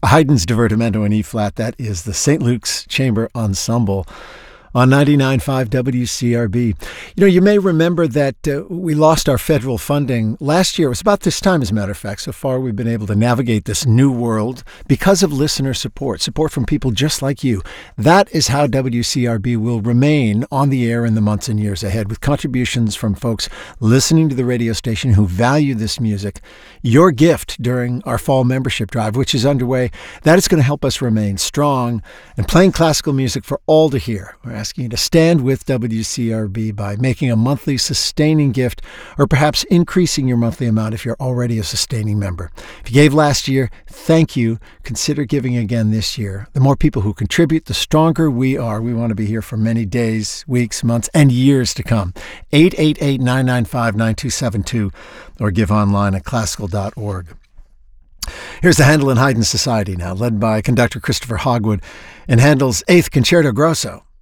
Haydn's Divertimento in E-flat. That is the St. Luke's Chamber Ensemble on 99.5 WCRB. You may remember that we lost our federal funding last year. It was about this time, as a matter of fact. So far, we've been able to navigate this new world because of listener support from people just like you. That is how WCRB will remain on the air in the months and years ahead, with contributions from folks listening to the radio station who value this music. Your gift during our fall membership drive, which is underway, that is going to help us remain strong and playing classical music for all to hear. We're asking you to stand with WCRB by making a monthly sustaining gift, or perhaps increasing your monthly amount if you're already a sustaining member. If you gave last year, thank you. Consider giving again this year. The more people who contribute, the stronger we are. We want to be here for many days, weeks, months, and years to come. 888-995-9272 or give online at classical.org. Here's the Handel and Haydn Society now, led by conductor Christopher Hogwood, and Handel's 8th Concerto Grosso,